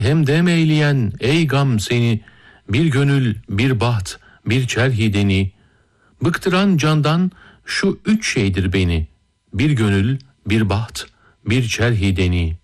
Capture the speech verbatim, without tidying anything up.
Hem dem eyleyen ey gam seni, bir gönül, bir baht, bir çerhi deni. Bıktıran candan şu üç şeydir beni, bir gönül, bir baht, bir çerhi deni.